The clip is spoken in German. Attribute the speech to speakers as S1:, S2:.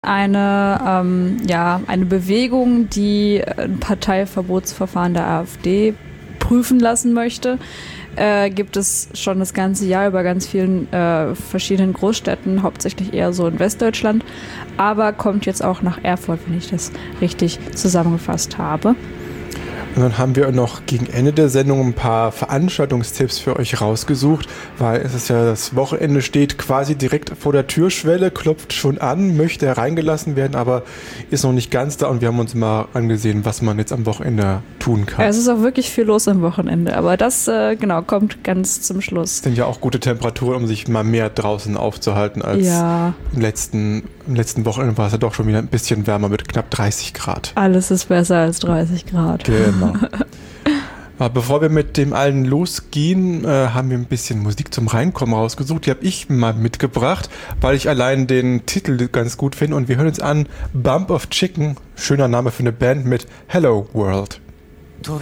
S1: eine Bewegung, die ein Parteiverbotsverfahren der AfD prüfen lassen möchte. Gibt es schon das ganze Jahr über ganz vielen verschiedenen Großstädten, hauptsächlich eher so in Westdeutschland, aber kommt jetzt auch nach Erfurt, wenn ich das richtig zusammengefasst habe.
S2: Und dann haben wir noch gegen Ende der Sendung ein paar Veranstaltungstipps für euch rausgesucht, weil es ist ja das Wochenende steht quasi direkt vor der Türschwelle, klopft schon an, möchte hereingelassen werden, aber ist noch nicht ganz da und wir haben uns mal angesehen, was man jetzt am Wochenende tun kann.
S1: Es ist auch wirklich viel los am Wochenende, aber das kommt ganz zum Schluss.
S2: Es sind ja auch gute Temperaturen, um sich mal mehr draußen aufzuhalten als im letzten Wochenende war es ja doch schon wieder ein bisschen wärmer mit knapp 30 Grad.
S1: Alles ist besser als 30 Grad.
S2: Genau. Aber bevor wir mit dem allen losgehen, haben wir ein bisschen Musik zum Reinkommen rausgesucht. Die habe ich mal mitgebracht, weil ich allein den Titel ganz gut finde. Und wir hören uns an Bump of Chicken, schöner Name für eine Band mit Hello World.